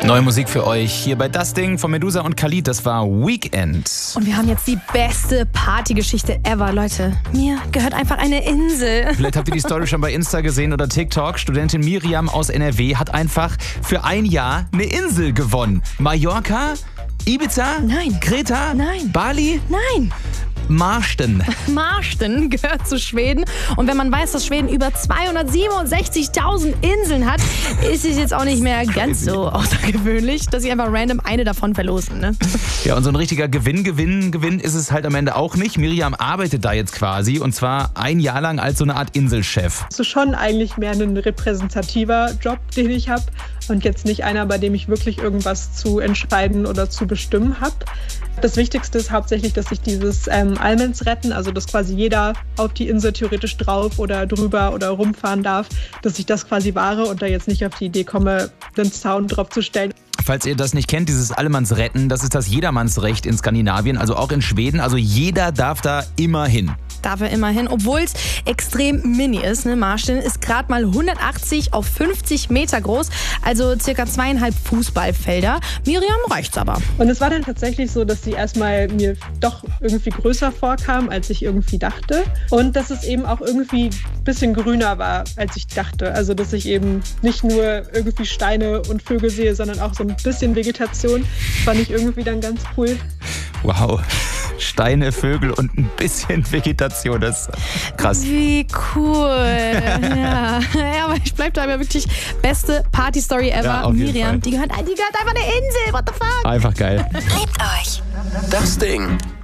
Neue Musik für euch hier bei Das Ding von Medusa und Khalid. Das war Weekend. Und wir haben jetzt die beste Partygeschichte ever. Leute, mir gehört einfach eine Insel. Vielleicht habt ihr die Story schon bei Insta gesehen oder TikTok. Studentin Miriam aus NRW hat einfach für ein Jahr eine Insel gewonnen. Mallorca? Ibiza? Nein. Kreta? Nein. Bali? Nein. Marsten. Marsten gehört zu Schweden. Und wenn man weiß, dass Schweden über 267.000 Inseln hat, ist es jetzt auch nicht mehr ganz so außergewöhnlich, dass sie einfach random eine davon verlosen. Ne? Ja, und so ein richtiger Gewinn ist es halt am Ende auch nicht. Miriam arbeitet da jetzt quasi und zwar ein Jahr lang als so eine Art Inselchef. Das ist schon eigentlich mehr ein repräsentativer Job, den ich habe und jetzt nicht einer, bei dem ich wirklich irgendwas zu entscheiden oder zu bestimmen habe. Das Wichtigste ist hauptsächlich, dass sich dieses Allmens retten, also dass quasi jeder auf die Insel theoretisch drauf oder drüber oder rumfahren darf, dass ich das quasi wahre und da jetzt nicht auf die Idee komme, den Zaun drauf zu stellen. Falls ihr das nicht kennt, dieses Allemannsretten, das ist das Jedermannsrecht in Skandinavien, also auch in Schweden. Also jeder darf da immer hin. Darf er immerhin, obwohl es extrem mini ist. Ne? Marsten ist gerade mal 180 auf 50 Meter groß, also circa 2,5 Fußballfelder. Miriam reicht's aber. Und es war dann tatsächlich so, dass sie erstmal mir doch irgendwie größer vorkam, als ich irgendwie dachte. Und dass es eben auch irgendwie ein bisschen grüner war, als ich dachte. Also dass ich eben nicht nur irgendwie Steine und Vögel sehe, sondern auch so ein bisschen Vegetation. Das fand ich irgendwie dann ganz cool. Wow. Steine, Vögel und ein bisschen Vegetation, das ist krass. Wie cool. Ja, aber ich bleib da aber wirklich beste Party-Story ever. Ja, auf jeden Miriam, Fall. die gehört einfach eine Insel. What the fuck? Einfach geil. Liebt euch. Das Ding.